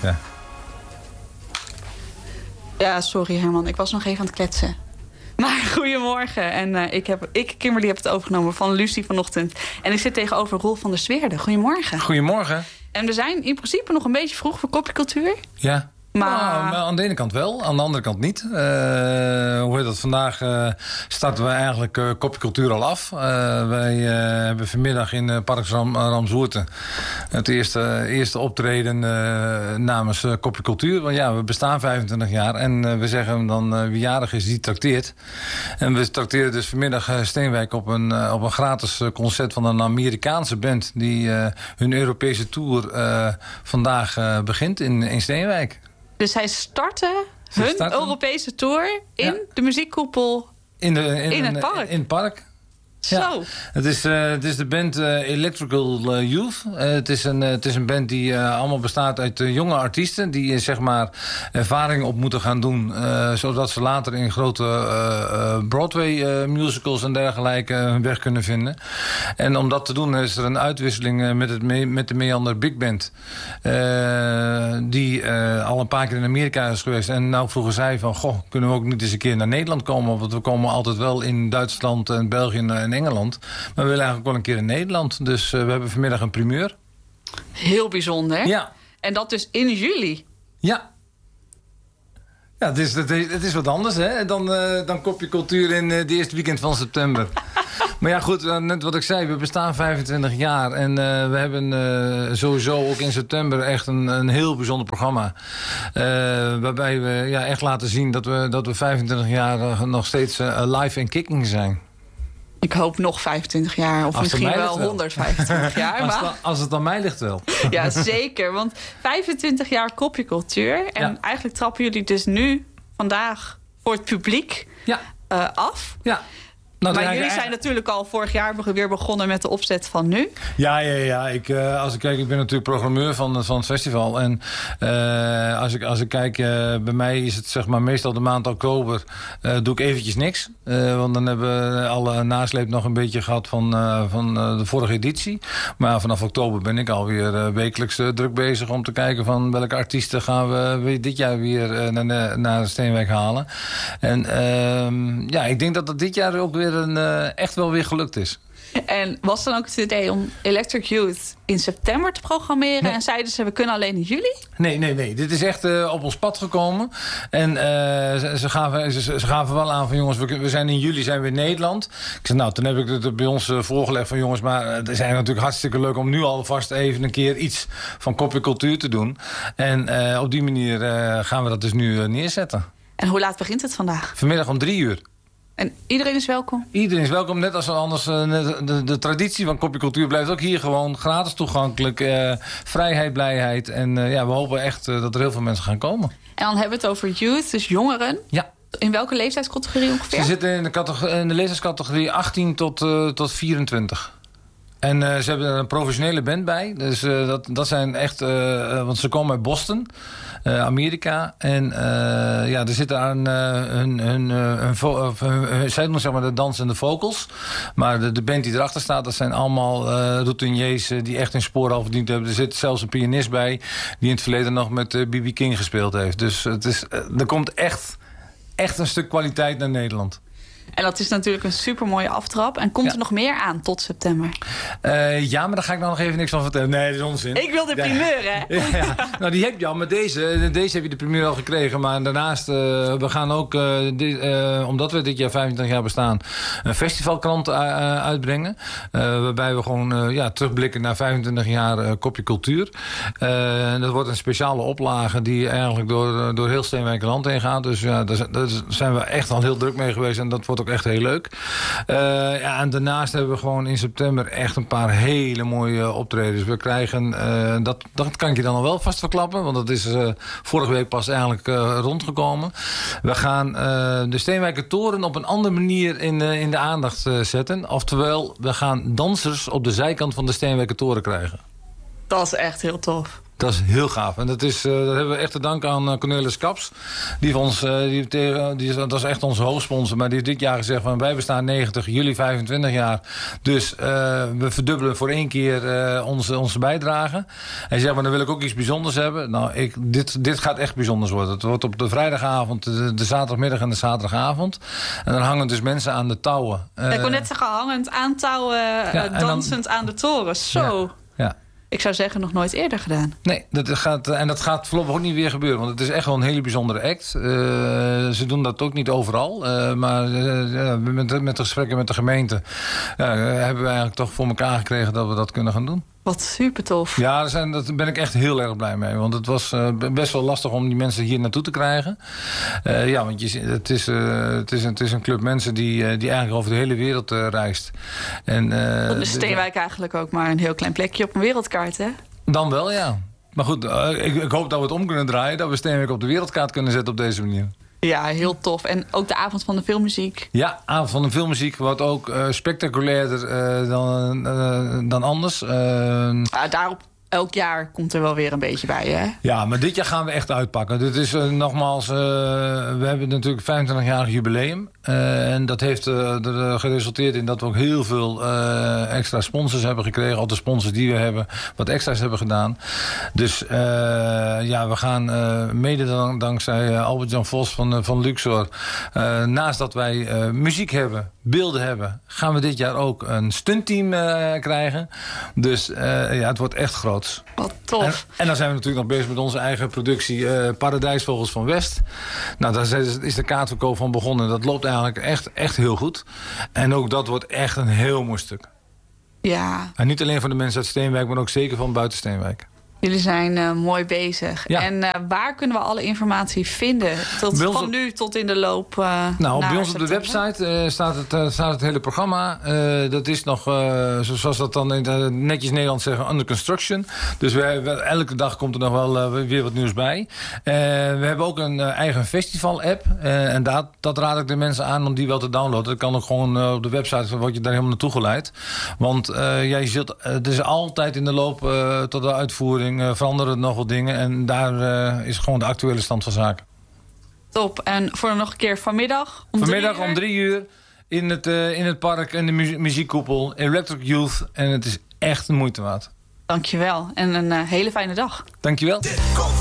Ja. Ja, sorry Herman, ik was nog even aan het kletsen. Maar goedemorgen. En Kimberly, heb het overgenomen van Lucie vanochtend. En ik zit tegenover Rolf van der Zweerde. Goedemorgen. Goedemorgen. En we zijn in principe nog een beetje vroeg voor kopjecultuur. Ja. Maar aan de ene kant wel, aan de andere kant niet. Hoe heet dat? Vandaag starten we eigenlijk kopjecultuur al af. Wij hebben vanmiddag in Park Ramshoerte het eerste optreden namens kopjecultuur. Want ja, we bestaan 25 jaar en we zeggen dan wie jarig is, die trakteert. En we trakteren dus vanmiddag Steenwijk op een gratis concert van een Amerikaanse band die hun Europese tour vandaag begint in Steenwijk. Dus zij starten hun Europese tour in de muziekkoepel in het park. In het park. Zo. Ja. Het is de band Electrical Youth. Het is een band die allemaal bestaat uit jonge artiesten die zeg maar ervaring op moeten gaan doen, zodat ze later in grote Broadway musicals en dergelijke hun weg kunnen vinden. En om dat te doen is er een uitwisseling met de Meander Big Band, die al een paar keer in Amerika is geweest. En nou vroegen zij van, goh, kunnen we ook niet eens een keer naar Nederland komen? Want we komen altijd wel in Duitsland en België en Engeland. Maar we willen eigenlijk wel een keer in Nederland. Dus we hebben vanmiddag een primeur. Heel bijzonder. Ja. En dat dus in juli. Ja. Ja, het is wat anders hè? Dan kopjecultuur in het eerste weekend van september. Maar ja, goed, net wat ik zei, we bestaan 25 jaar. En we hebben sowieso ook in september echt een heel bijzonder programma. Waarbij we echt laten zien dat we 25 jaar nog steeds live en kicking zijn. Ik hoop nog 25 jaar, of misschien wel 125 jaar. Als het aan mij ligt wel. Ja, zeker. Want 25 jaar kopjecultuur. En eigenlijk trappen jullie dus nu, vandaag, voor het publiek af. Ja. Nou, maar jullie zijn natuurlijk al vorig jaar weer begonnen met de opzet van nu. Ja. Als ik kijk, ik ben natuurlijk programmeur van het festival. En als ik kijk, bij mij is het zeg maar meestal de maand oktober doe ik eventjes niks. Want dan hebben we alle nasleep nog een beetje gehad van de vorige editie. Maar vanaf oktober ben ik alweer wekelijks druk bezig om te kijken van welke artiesten gaan we dit jaar weer naar Steenwijk halen. En ik denk dat dit jaar ook weer echt wel weer gelukt is. En was dan ook het idee om Electric Youth in september te programmeren? Nee. En zeiden ze, we kunnen alleen in juli? Nee. Dit is echt op ons pad gekomen. En ze gaven wel aan van jongens, we zijn in juli zijn we in Nederland. Ik zei, nou, toen heb ik het bij ons voorgelegd van jongens, maar het is natuurlijk hartstikke leuk om nu alvast even een keer iets van kopjecultuur te doen. En op die manier gaan we dat dus nu neerzetten. En hoe laat begint het vandaag? Vanmiddag om 3:00. En iedereen is welkom? Iedereen is welkom, net als anders. De traditie van kopjecultuur blijft ook hier gewoon gratis toegankelijk. Vrijheid, blijheid. En we hopen echt dat er heel veel mensen gaan komen. En dan hebben we het over youth, dus jongeren. Ja. In welke leeftijdscategorie ongeveer? Ze zitten in de leeftijdscategorie 18 tot 24. En ze hebben er een professionele band bij. Dus dat zijn echt... want ze komen uit Boston, Amerika. En er zitten aan zij doen zeg maar de dans en de vocals. Maar de band die erachter staat, dat zijn allemaal routiniers die echt hun sporen al verdiend hebben. Er zit zelfs een pianist bij die in het verleden nog met B.B. King gespeeld heeft. Dus er komt echt een stuk kwaliteit naar Nederland. En dat is natuurlijk een supermooie aftrap. En komt er nog meer aan tot september? Maar daar ga ik nou nog even niks van vertellen. Nee, dat is onzin. Ik wil de primeur, hè? Ja. Nou, die heb je al. Met deze heb je de primeur al gekregen. Maar daarnaast, we gaan ook, omdat we dit jaar 25 jaar bestaan, een festivalkrant uitbrengen. Waarbij we gewoon terugblikken naar 25 jaar kopjecultuur. Dat wordt een speciale oplage die eigenlijk door heel Steenwijkerland heen gaat. Dus daar zijn we echt al heel druk mee geweest. En dat wordt ook echt heel leuk. En daarnaast hebben we gewoon in september echt een paar hele mooie optredens. We krijgen, dat kan ik je dan al wel vast verklappen, want dat is vorige week pas eigenlijk rondgekomen. We gaan de Steenwijker Toren op een andere manier in de aandacht zetten. Oftewel, we gaan dansers op de zijkant van de Steenwijker Toren krijgen. Dat is echt heel tof. Dat is heel gaaf. En dat hebben we echt te danken aan Cornelis Kaps. Die van ons, dat is echt onze hoofdsponsor. Maar die heeft dit jaar gezegd van wij bestaan 90, jullie 25 jaar. Dus we verdubbelen voor 1 keer onze bijdrage. Hij zegt, maar dan wil ik ook iets bijzonders hebben. Nou, dit gaat echt bijzonders worden. Het wordt op de vrijdagavond, de zaterdagmiddag en de zaterdagavond. En dan hangen dus mensen aan de touwen. Ik kon net zeggen, hangend aan touwen, dansend aan de toren. Zo. Ja. Ik zou zeggen, nog nooit eerder gedaan. Nee, dat gaat voorlopig ook niet weer gebeuren. Want het is echt wel een hele bijzondere act. Ze doen dat ook niet overal. Maar met de gesprekken met de gemeente hebben we eigenlijk toch voor elkaar gekregen dat we dat kunnen gaan doen. Wat super tof. Ja, daar ben ik echt heel erg blij mee. Want het was best wel lastig om die mensen hier naartoe te krijgen. Want het is een club mensen die eigenlijk over de hele wereld reist. En, de Steenwijk eigenlijk ook maar een heel klein plekje op een wereldkaart, hè? Dan wel, ja. Maar goed, ik hoop dat we het om kunnen draaien. Dat we Steenwijk op de wereldkaart kunnen zetten op deze manier. Ja, heel tof. En ook de avond van de filmmuziek. Ja, avond van de filmmuziek wordt ook spectaculairder dan anders. Daarop elk jaar komt er wel weer een beetje bij, hè? Ja, maar dit jaar gaan we echt uitpakken. Dit is nogmaals, we hebben natuurlijk 25-jarig jubileum. En dat heeft er geresulteerd in dat we ook heel veel extra sponsors hebben gekregen. Al de sponsors die we hebben, wat extra's hebben gedaan. Dus we gaan mede dankzij Albert-Jan Vos van Luxor. Naast dat wij muziek hebben, beelden hebben, gaan we dit jaar ook een stuntteam krijgen. Dus het wordt echt groot. Wat tof. En dan zijn we natuurlijk nog bezig met onze eigen productie Paradijsvogels van West. Nou, daar is de kaartverkoop van begonnen. Dat loopt eigenlijk echt heel goed. En ook dat wordt echt een heel mooi stuk. Ja. En niet alleen voor de mensen uit Steenwijk, maar ook zeker van buiten Steenwijk. Jullie zijn mooi bezig. Ja. En waar kunnen we alle informatie vinden? Van nu tot in de loop bij ons op de website staat het hele programma. Dat is nog, zoals dat dan in netjes Nederlands zeggen, under construction. Dus elke dag komt er nog wel weer wat nieuws bij. We hebben ook een eigen festival-app. En dat raad ik de mensen aan om die wel te downloaden. Dat kan ook gewoon op de website, word je daar helemaal naartoe geleid. Want je zult, het is altijd in de loop tot de uitvoering veranderen nog wat dingen. En daar is gewoon de actuele stand van zaken. Top. En voor nog een keer vanmiddag om 3 uur in het park en de muziekkoepel. Electric Youth. En het is echt een moeite waard. Dankjewel. En een hele fijne dag. Dankjewel.